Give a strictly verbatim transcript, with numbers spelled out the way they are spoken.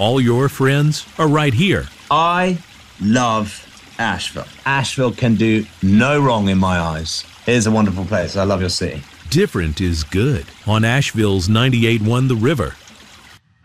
All your friends are right here. I love Asheville. Asheville can do no wrong in my eyes. It's a wonderful place. I love your city. Different is good on Asheville's ninety-eight point one The River.